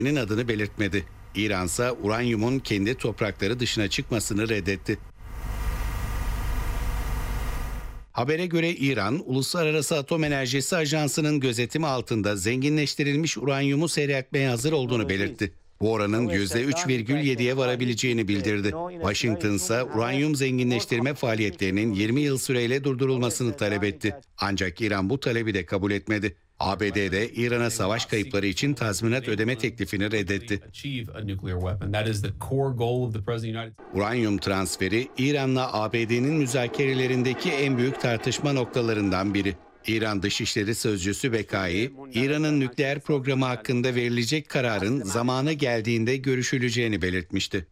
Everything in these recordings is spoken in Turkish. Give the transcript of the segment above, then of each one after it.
adını belirtmedi. İran ise uranyumun kendi toprakları dışına çıkmasını reddetti. Habere göre İran, Uluslararası Atom Enerjisi Ajansı'nın gözetimi altında zenginleştirilmiş uranyumu seyretmeye hazır olduğunu belirtti. Bu oranın %3,7'ye varabileceğini bildirdi. Washington ise uranyum zenginleştirme faaliyetlerinin 20 yıl süreyle durdurulmasını talep etti. Ancak İran bu talebi de kabul etmedi. ABD'de İran'a savaş kayıpları için tazminat ödeme teklifini reddetti. Uranyum transferi İran'la ABD'nin müzakerelerindeki en büyük tartışma noktalarından biri. İran Dışişleri Sözcüsü Bekai, İran'ın nükleer programı hakkında verilecek kararın zamanı geldiğinde görüşüleceğini belirtmişti.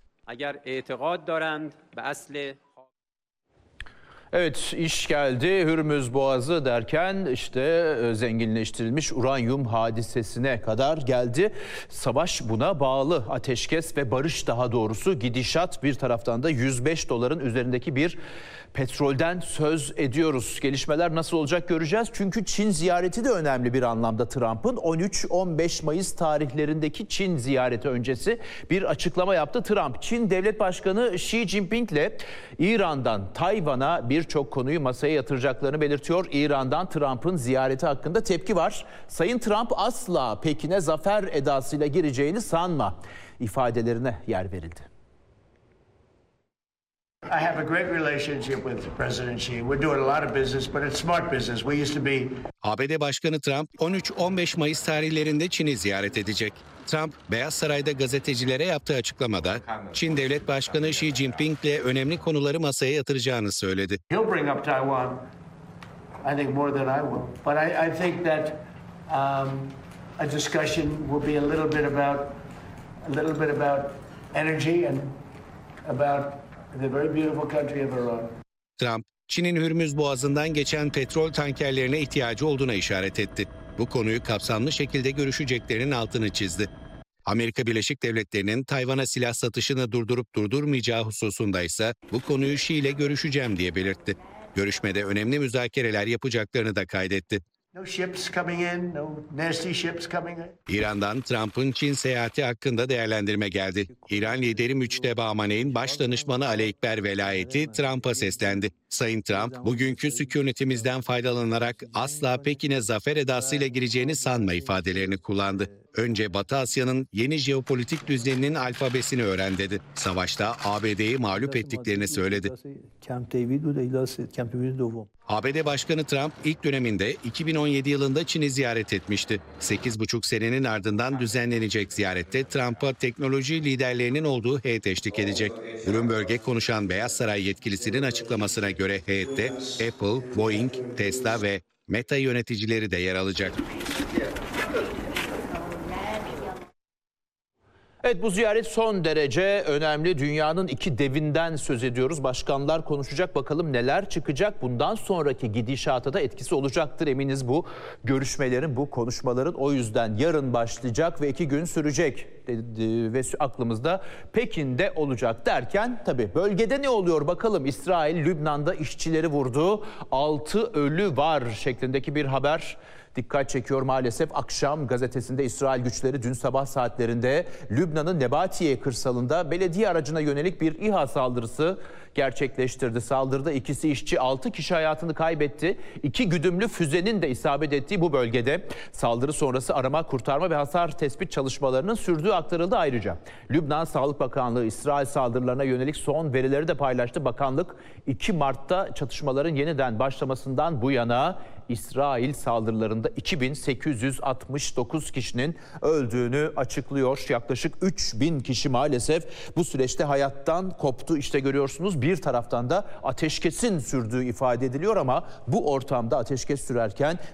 Evet, iş geldi Hürmüz Boğazı derken işte zenginleştirilmiş uranyum hadisesine kadar geldi. Savaş buna bağlı. Ateşkes ve barış, daha doğrusu gidişat, bir taraftan da $105 üzerindeki bir petrolden söz ediyoruz. Gelişmeler nasıl olacak göreceğiz. Çünkü Çin ziyareti de önemli bir anlamda Trump'ın. 13-15 Mayıs tarihlerindeki Çin ziyareti öncesi bir açıklama yaptı Trump. Çin Devlet Başkanı Xi Jinping'le İran'dan Tayvan'a birçok konuyu masaya yatıracaklarını belirtiyor. İran'dan Trump'ın ziyareti hakkında tepki var. Sayın Trump asla Pekin'e zafer edasıyla gireceğini sanma ifadelerine yer verildi. I have a great relationship with President Xi. We're doing a lot of business, but it's smart business. We used to be... ABD Başkanı Trump 13-15 Mayıs tarihlerinde Çin'i ziyaret edecek. Trump, Beyaz Saray'da gazetecilere yaptığı açıklamada Çin Devlet Başkanı Xi Jinping'le önemli konuları masaya yatıracağını söyledi. He'll bring up Taiwan, I think more than I will. But I think that a discussion will be a little bit about energy and about the very beautiful country of Iran. Trump, Çin'in Hürmüz Boğazı'ndan geçen petrol tankerlerine ihtiyacı olduğuna işaret etti. Bu konuyu kapsamlı şekilde görüşeceklerinin altını çizdi. Amerika Birleşik Devletleri'nin Tayvan'a silah satışını durdurup durdurmayacağı hususunda ise bu konuyu Xi ile görüşeceğim diye belirtti. Görüşmede önemli müzakereler yapacaklarını da kaydetti. No ships coming in, no nasty ships coming in. İran'dan Trump'ın Çin seyahati hakkında değerlendirme geldi. İran lideri Müçteba Amaney'in baş danışmanı Ali Ekber Velayeti Trump'a seslendi. Sayın Trump, bugünkü sükunetimizden faydalanarak asla Pekin'e zafer edasıyla gireceğini sanma ifadelerini kullandı. Önce Batı Asya'nın yeni jeopolitik düzeninin alfabesini öğren dedi. Savaşta ABD'yi mağlup ettiklerini söyledi. ABD Başkanı Trump ilk döneminde 2017 yılında Çin'i ziyaret etmişti. 8,5 senenin ardından düzenlenecek ziyarette Trump'a teknoloji liderlerinin olduğu heyet eşlik edecek. Bloomberg'e konuşan Beyaz Saray yetkilisinin açıklamasına göre heyette Apple, Boeing, Tesla ve Meta yöneticileri de yer alacak. Evet, bu ziyaret son derece önemli. Dünyanın iki devinden söz ediyoruz. Başkanlar konuşacak, bakalım neler çıkacak. Bundan sonraki gidişata da etkisi olacaktır eminiz bu görüşmelerin, bu konuşmaların. O yüzden yarın başlayacak ve 2 gün sürecek ve aklımızda Pekin'de olacak derken tabii bölgede ne oluyor bakalım. İsrail Lübnan'da işçileri vurdu. 6 ölü var şeklindeki bir haber dikkat çekiyor maalesef. Akşam gazetesinde İsrail güçleri dün sabah saatlerinde Lübnan'ın Nebatiye kırsalında belediye aracına yönelik bir İHA saldırısı gerçekleştirdi. Saldırıda 2 işçi, 6 kişi hayatını kaybetti. 2 güdümlü füzenin de isabet ettiği bu bölgede saldırı sonrası arama, kurtarma ve hasar tespit çalışmalarının sürdüğü aktarıldı ayrıca. Lübnan Sağlık Bakanlığı İsrail saldırılarına yönelik son verileri de paylaştı. Bakanlık 2 Mart'ta çatışmaların yeniden başlamasından bu yana İsrail saldırılarında 2869 kişinin öldüğünü açıklıyor. Yaklaşık 3000 kişi maalesef bu süreçte hayattan koptu. İşte görüyorsunuz, bir taraftan da ateşkesin sürdüğü ifade ediliyor ama bu ortamda ateşkes sürerken